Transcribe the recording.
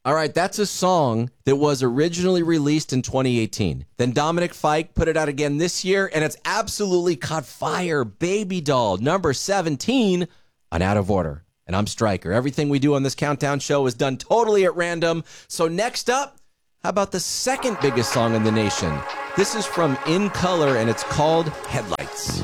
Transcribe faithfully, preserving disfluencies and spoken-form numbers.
All right, that's a song that was originally released in twenty eighteen. Then Dominic Fike put it out again this year, and it's absolutely caught fire. Baby Doll, number seventeen on Out of Order. And I'm Stryker. Everything we do on this countdown show is done totally at random. So next up, how about the second biggest song in the nation? This is from In Color, and it's called Headlights.